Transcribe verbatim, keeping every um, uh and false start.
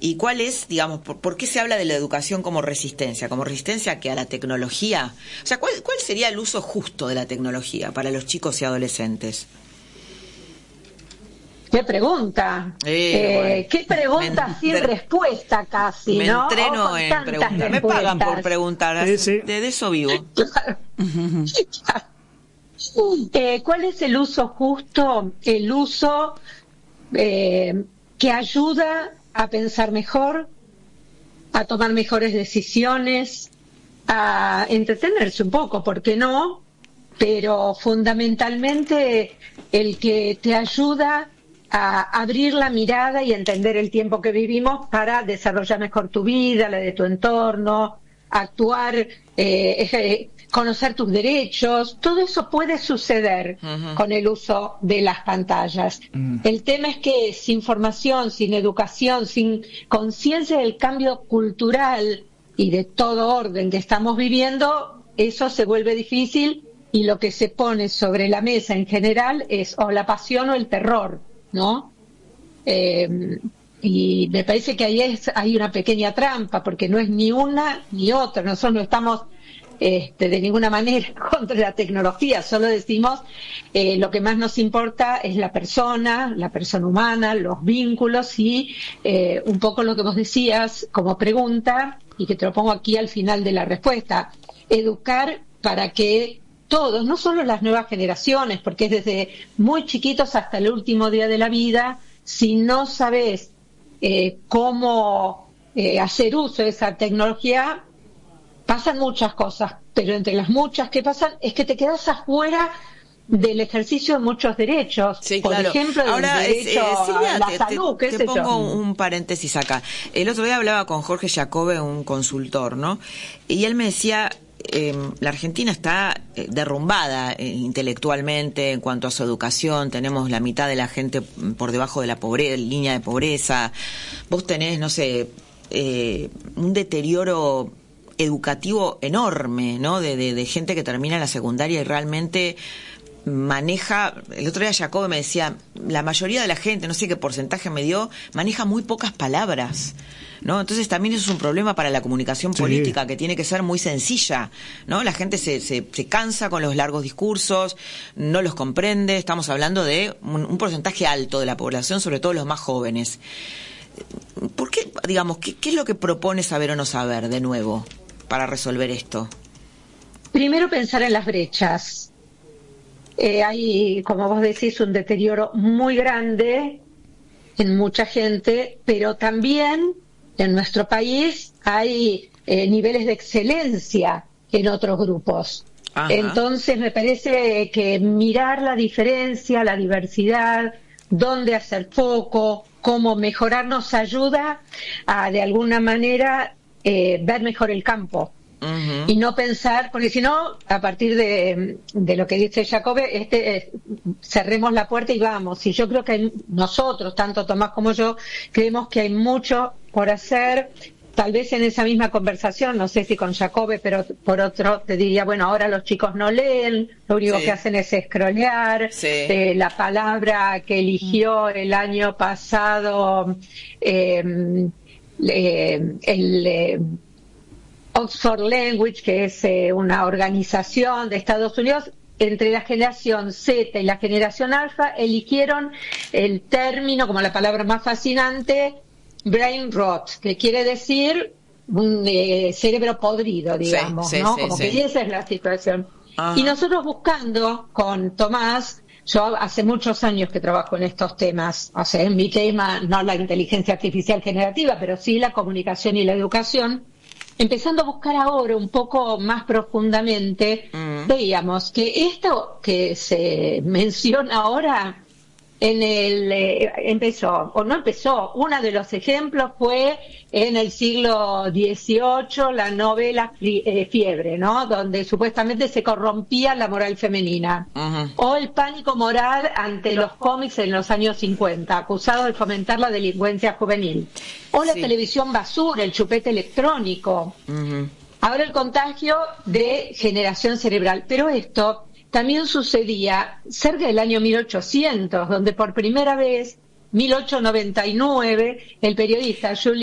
¿Y cuál es, digamos, por, por qué se habla de la educación como resistencia? ¿Como resistencia que a la tecnología? O sea, ¿cuál, cuál sería el uso justo de la tecnología para los chicos y adolescentes? ¿Qué pregunta? Eh, eh, bueno. ¿Qué pregunta me, sin me, respuesta casi, me ¿no? entreno en preguntar. Me pagan por preguntar. Sí, sí. De, de eso vivo. Claro. eh, ¿Cuál es el uso justo? El uso eh, que ayuda a pensar mejor, a tomar mejores decisiones, a entretenerse un poco, ¿por qué no? Pero fundamentalmente el que te ayuda a abrir la mirada y entender el tiempo que vivimos para desarrollar mejor tu vida, la de tu entorno, actuar, eh, eh, conocer tus derechos. Todo eso puede suceder uh-huh. con el uso de las pantallas. Uh-huh. El tema es que sin formación, sin educación, sin conciencia del cambio cultural y de todo orden que estamos viviendo, eso se vuelve difícil, y lo que se pone sobre la mesa en general es o la pasión o el terror, ¿no? Eh, y me parece que ahí es, hay una pequeña trampa, porque no es ni una ni otra. Nosotros no estamos este, de ninguna manera contra la tecnología, solo decimos eh, lo que más nos importa es la persona, la persona humana, los vínculos y eh, un poco lo que vos decías como pregunta, y que te lo pongo aquí al final de la respuesta: educar para que todos, no solo las nuevas generaciones, porque es desde muy chiquitos hasta el último día de la vida, si no sabes eh, cómo eh, hacer uso de esa tecnología, pasan muchas cosas, pero entre las muchas que pasan es que te quedas afuera del ejercicio de muchos derechos. Sí, por claro. ejemplo, ahora, el derecho eh, Silvia, a la te, salud, te, qué te sé pongo yo. un paréntesis acá. El otro día hablaba con Jorge Jacobe, un consultor, ¿no? Y él me decía, eh, la Argentina está derrumbada eh, intelectualmente en cuanto a su educación. Tenemos la mitad de la gente por debajo de la pobreza, línea de pobreza. Vos tenés, no sé, eh, un deterioro educativo enorme, ¿no? De, de, de gente que termina la secundaria y realmente maneja, el otro día Jacobe me decía, la mayoría de la gente, no sé qué porcentaje me dio, maneja muy pocas palabras, ¿no? Entonces también eso es un problema para la comunicación política, sí, que tiene que ser muy sencilla, ¿no? La gente se, se, se cansa con los largos discursos, no los comprende. Estamos hablando de un, un porcentaje alto de la población, sobre todo los más jóvenes. ¿Por qué, digamos, qué, qué es lo que propone Saber o No Saber, de nuevo, para resolver esto? Primero, pensar en las brechas. Eh, hay, como vos decís, un deterioro muy grande en mucha gente, pero también en nuestro país hay eh, niveles de excelencia en otros grupos. Ajá. Entonces me parece que mirar la diferencia, la diversidad, dónde hacer foco, cómo mejorar, nos ayuda a, de alguna manera, eh, ver mejor el campo. Uh-huh. Y no pensar, porque si no, a partir de, de lo que dice Jacobe, este, eh, cerremos la puerta y vamos. Y yo creo que hay, nosotros, tanto Tomás como yo, creemos que hay mucho por hacer. Tal vez en esa misma conversación, no sé si con Jacobe, pero por otro te diría, bueno, ahora los chicos no leen, lo único sí. que hacen es scrollear. Sí. Eh, la palabra que eligió el año pasado eh, eh, el... Eh, Oxford Language, que es eh, una organización de Estados Unidos, entre la generación Z y la generación Alfa, eligieron el término, como la palabra más fascinante, brain rot, que quiere decir un eh, cerebro podrido, digamos, sí, sí, ¿no? Sí, como sí. que esa es la situación. Ajá. Y nosotros buscando con Tomás, yo hace muchos años que trabajo en estos temas, o sea, en mi tema, no la inteligencia artificial generativa, pero sí la comunicación y la educación. Empezando a buscar ahora un poco más profundamente, mm. veíamos que esto que se menciona ahora en el eh, empezó, o no empezó, uno de los ejemplos fue en el siglo dieciocho, la novela eh, Fiebre, ¿no? Donde supuestamente se corrompía la moral femenina. Uh-huh. O el pánico moral ante los cómics en los años cincuenta, acusado de fomentar la delincuencia juvenil. O la sí. televisión basura, el chupete electrónico. Uh-huh. Ahora el contagio de generación cerebral. Pero esto también sucedía cerca del año mil ochocientos, donde por primera vez, mil ochocientos noventa y nueve, el periodista Julian